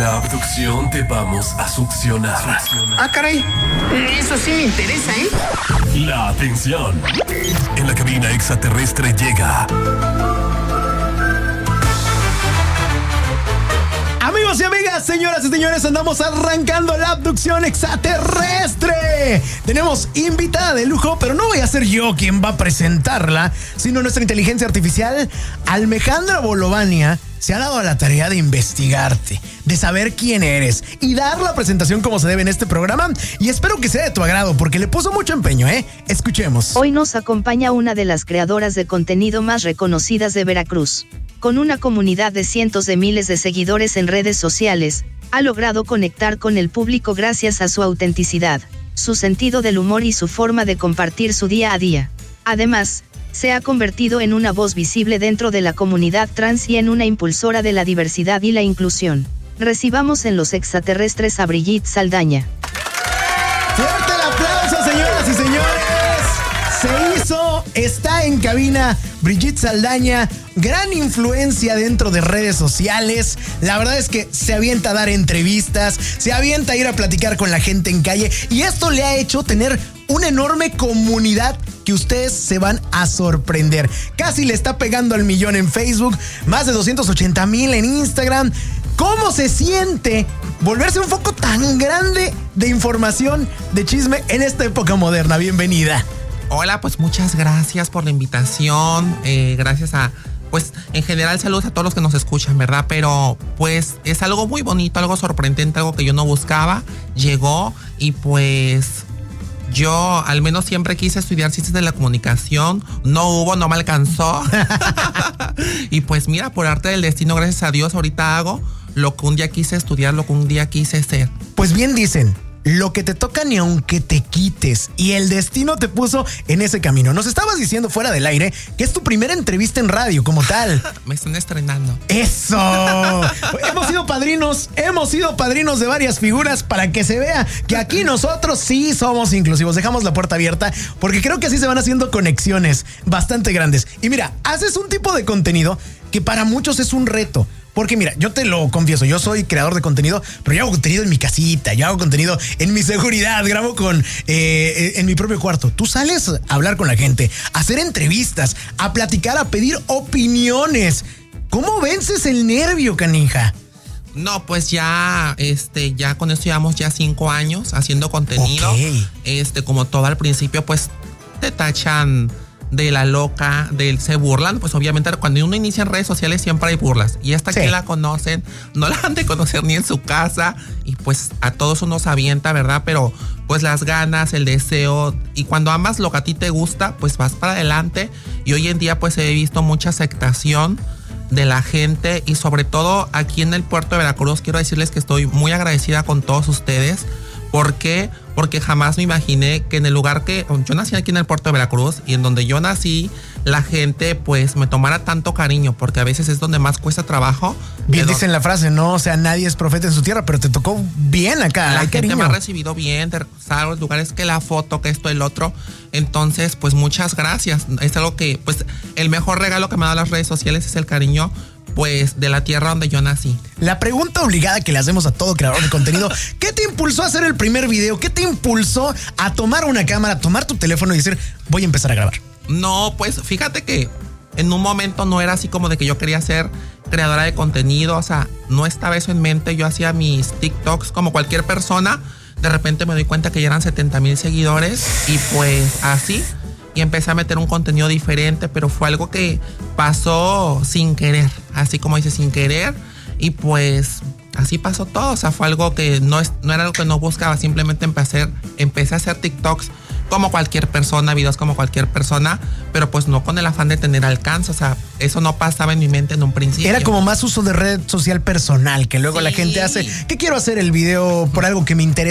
la abducción te vamos a succionar. Ah, caray. Eso sí me interesa, ¿eh? La atención. En la cabina extraterrestre llega. Amigos y amigas, señoras y señores, andamos arrancando la abducción extraterrestre. Tenemos invitada de lujo, pero no voy a ser yo quien va a presentarla, sino nuestra inteligencia artificial, Almejandra Bolovania, se ha dado a la tarea de investigarte, de saber quién eres y dar la presentación como se debe en este programa. Y espero que sea de tu agrado, porque le puso mucho empeño, ¿eh? Escuchemos. Hoy nos acompaña una de las creadoras de contenido más reconocidas de Veracruz. Con una comunidad de cientos de miles de seguidores en redes sociales, ha logrado conectar con el público gracias a su autenticidad, su sentido del humor y su forma de compartir su día a día. Además, se ha convertido en una voz visible dentro de la comunidad trans y en una impulsora de la diversidad y la inclusión. Recibamos en Los Extraterrestres a Brigitte Saldaña. ¡Fuerte el aplauso, señoras y señores! Se hizo, está en cabina Brigitte Saldaña, gran influencia dentro de redes sociales. La verdad es que se avienta a dar entrevistas, se avienta a ir a platicar con la gente en calle, y esto le ha hecho tener una enorme comunidad que ustedes se van a sorprender. Casi le está pegando al 1,000,000 en Facebook, más de 280,000 en Instagram. ¿Cómo se siente volverse un foco tan grande de información, de chisme en esta época moderna? Bienvenida. Hola, pues muchas gracias por la invitación. Gracias a, pues en general saludos a todos los que nos escuchan, ¿verdad? Pero pues es algo muy bonito, algo sorprendente, algo que yo no buscaba. Llegó y pues yo al menos siempre quise estudiar ciencias de la comunicación. No me alcanzó. Y pues mira, por arte del destino, gracias a Dios, ahorita hago lo que un día quise estudiar, lo que un día quise ser. Pues bien dicen, lo que te toca ni aunque te quites, y el destino te puso en ese camino. Nos estabas diciendo fuera del aire que es tu primera entrevista en radio como tal. Me están estrenando. ¡Eso! Hemos sido padrinos de varias figuras para que se vea que aquí nosotros sí somos inclusivos. Dejamos la puerta abierta porque creo que así se van haciendo conexiones bastante grandes. Y mira, haces un tipo de contenido que para muchos es un reto. Porque mira, yo te lo confieso, yo soy creador de contenido, pero yo hago contenido en mi casita, yo hago contenido en mi seguridad, grabo en mi propio cuarto. Tú sales a hablar con la gente, a hacer entrevistas, a platicar, a pedir opiniones. ¿Cómo vences el nervio, canija? No, pues ya con esto llevamos ya 5 años haciendo contenido. Okay. Como todo al principio, pues te tachan de la loca, se burlan. Pues obviamente cuando uno inicia en redes sociales siempre hay burlas. Y esta que la conocen, no la han de conocer ni en su casa. Y pues a todos uno se avienta, ¿verdad? Pero pues las ganas, el deseo. Y cuando amas lo que a ti te gusta, pues vas para adelante. Y hoy en día pues he visto mucha aceptación de la gente. Y sobre todo aquí en el puerto de Veracruz, quiero decirles que estoy muy agradecida con todos ustedes. ¿Por qué? Porque jamás me imaginé que en el lugar que yo nací, aquí en el puerto de Veracruz, y en donde yo nací, la gente pues me tomara tanto cariño, porque a veces es donde más cuesta trabajo. Bien dicen la frase, ¿no? O sea, nadie es profeta en su tierra, pero te tocó bien acá. La gente me ha recibido bien, de los lugares, que la foto, que esto, el otro. Entonces, pues muchas gracias. Es algo que, pues, el mejor regalo que me han dado las redes sociales es el cariño, pues, de la tierra donde yo nací. La pregunta obligada que le hacemos a todo creador de contenido: ¿qué te impulsó a hacer el primer video? ¿Qué te impulsó a tomar una cámara, a tomar tu teléfono y decir, voy a empezar a grabar? No, pues fíjate que en un momento no era así como de que yo quería ser creadora de contenido. O sea, no estaba eso en mente. Yo hacía mis TikToks como cualquier persona. De repente me doy cuenta que ya eran 70,000 seguidores y pues así. Y empecé a meter un contenido diferente, pero fue algo que pasó sin querer, así como dice, sin querer. Y pues así pasó todo. O sea, fue algo que no era algo que no buscaba. Simplemente empecé a hacer TikToks como cualquier persona, videos como cualquier persona, pero pues no con el afán de tener alcance. O sea, eso no pasaba en mi mente en un principio. Era como más uso de red social personal, que luego la gente hace, ¿qué quiero hacer el video por algo que me interesa?